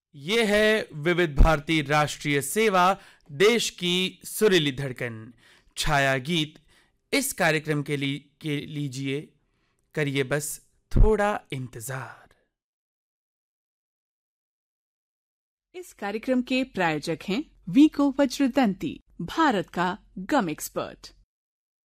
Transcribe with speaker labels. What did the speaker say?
Speaker 1: ये है विविध भारती राष्ट्रीय सेवा, देश की सुरीली धड़कन। छाया गीत इस कार्यक्रम के लीजिए, करिए बस थोड़ा इंतजार।
Speaker 2: इस कार्यक्रम के प्रायोजक हैं वीको वज्रदंती, भारत का गम एक्सपर्ट।